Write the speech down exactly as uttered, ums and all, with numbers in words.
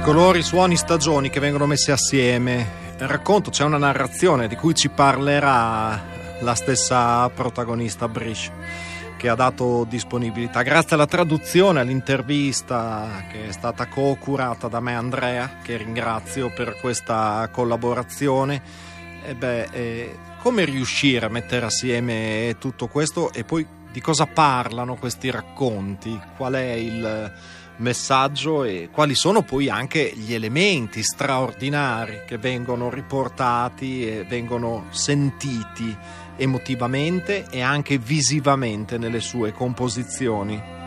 Colori, suoni, stagioni che vengono messi assieme. Il racconto, c'è una narrazione di cui ci parlerà la stessa protagonista Brish, che ha dato disponibilità grazie alla traduzione, all'intervista che è stata co-curata da me, Andrea, che ringrazio per questa collaborazione. E beh, eh, come riuscire a mettere assieme tutto questo e poi di cosa parlano questi racconti? Qual è il messaggio e quali sono poi anche gli elementi straordinari che vengono riportati e vengono sentiti emotivamente e anche visivamente nelle sue composizioni?